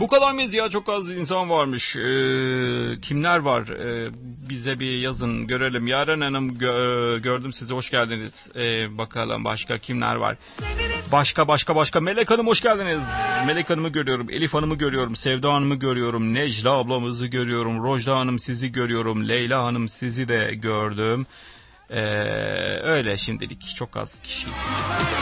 Bu kadar mıyız ya? Çok az insan varmış. Kimler var? Bize bir yazın, görelim. Yaren Hanım gördüm sizi, hoş geldiniz. Bakalım başka kimler var? Başka. Melek Hanım hoş geldiniz. Melek Hanım'ı görüyorum. Elif Hanım'ı görüyorum. Sevda Hanım'ı görüyorum. Necla ablamızı görüyorum. Rojda Hanım sizi görüyorum. Leyla Hanım sizi de gördüm. Öyle şimdilik çok az kişiyiz.